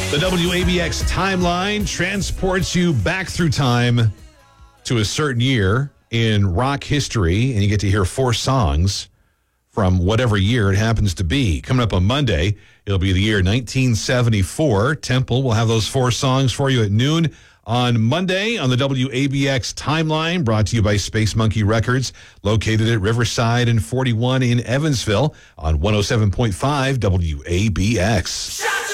The WABX timeline transports you back through time to a certain year in rock history, and you get to hear 4 songs from whatever year it happens to be. Coming up on Monday, it'll be the year 1974. Temple will have those 4 songs for you at noon on Monday on the WABX timeline, brought to you by Space Monkey Records, located at Riverside and 41 in Evansville on 107.5 WABX.